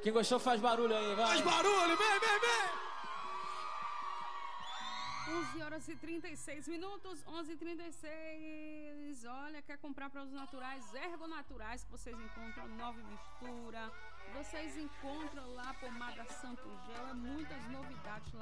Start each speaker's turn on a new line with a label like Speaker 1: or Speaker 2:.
Speaker 1: Quem gostou faz barulho aí, vai.
Speaker 2: Faz barulho, vem, vem, vem.
Speaker 3: 11h36, 11h36. Olha, quer comprar produtos naturais, ergonaturais, que vocês encontram Nova Mistura. Vocês encontram lá pomada Santo Gel, é muitas novidades lá.